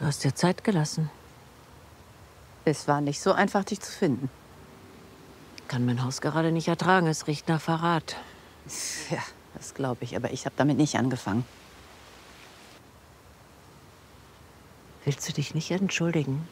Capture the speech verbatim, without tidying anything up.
Du hast dir Zeit gelassen. Es war nicht so einfach, dich zu finden. Kann mein Haus gerade nicht ertragen. Es riecht nach Verrat. Ja, das glaube ich, aber ich habe damit nicht angefangen. Willst du dich nicht entschuldigen?